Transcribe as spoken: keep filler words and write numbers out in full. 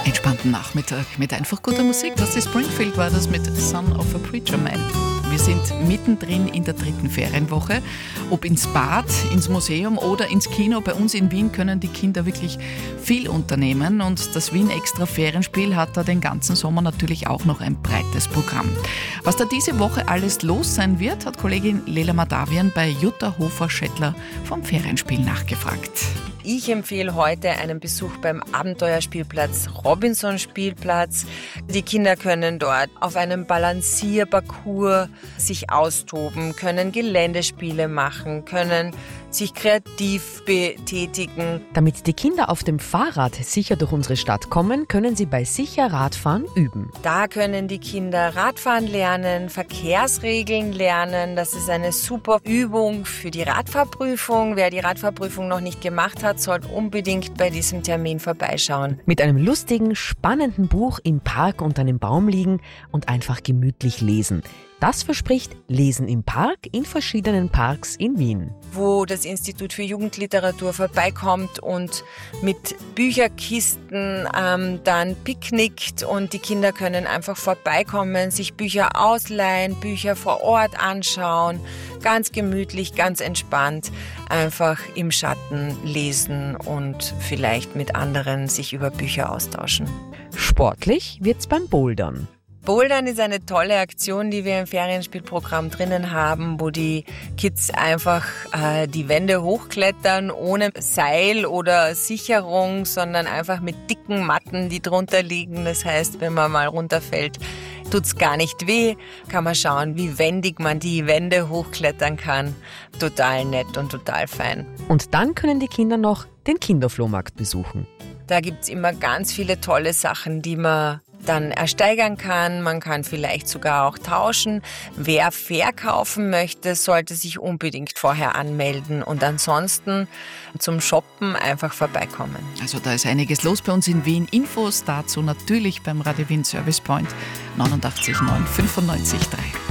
entspannten Nachmittag mit einfach guter Musik. Das ist Springfield, war das mit Son of a Preacher Man. Wir sind mittendrin in der dritten Ferienwoche. Ob ins Bad, ins Museum oder ins Kino, bei uns in Wien können die Kinder wirklich viel unternehmen. Und das Wien Extra Ferienspiel hat da den ganzen Sommer natürlich auch noch ein breites Programm. Was da diese Woche alles los sein wird, hat Kollegin Lela Madavian bei Jutta Hofer-Schettler vom Ferienspiel nachgefragt. Ich empfehle heute einen Besuch beim Abenteuerspielplatz Robinson-Spielplatz. Die Kinder können dort auf einem Balancierparcours sich austoben, können Geländespiele machen, können sich kreativ betätigen. Damit die Kinder auf dem Fahrrad sicher durch unsere Stadt kommen, können sie bei Sicher Radfahren üben. Da können die Kinder Radfahren lernen, Verkehrsregeln lernen. Das ist eine super Übung für die Radfahrprüfung. Wer die Radfahrprüfung noch nicht gemacht hat, sollte unbedingt bei diesem Termin vorbeischauen. Mit einem lustigen, spannenden Buch im Park unter einem Baum liegen und einfach gemütlich lesen. Das verspricht Lesen im Park in verschiedenen Parks in Wien. Wo das Institut für Jugendliteratur vorbeikommt und mit Bücherkisten ähm, dann picknickt und die Kinder können einfach vorbeikommen, sich Bücher ausleihen, Bücher vor Ort anschauen, ganz gemütlich, ganz entspannt, einfach im Schatten lesen und vielleicht mit anderen sich über Bücher austauschen. Sportlich wird's beim Bouldern. Bouldern ist eine tolle Aktion, die wir im Ferienspielprogramm drinnen haben, wo die Kids einfach äh, die Wände hochklettern, ohne Seil oder Sicherung, sondern einfach mit dicken Matten, die drunter liegen. Das heißt, wenn man mal runterfällt, tut's gar nicht weh. Kann man schauen, wie wendig man die Wände hochklettern kann. Total nett und total fein. Und dann können die Kinder noch den Kinderflohmarkt besuchen. Da gibt's immer ganz viele tolle Sachen, die man dann ersteigern kann. Man kann vielleicht sogar auch tauschen. Wer verkaufen möchte, sollte sich unbedingt vorher anmelden und ansonsten zum Shoppen einfach vorbeikommen. Also da ist einiges los bei uns in Wien. Infos dazu natürlich beim Radio Wien Service Point neunundachtzig neun fünfundneunzig drei.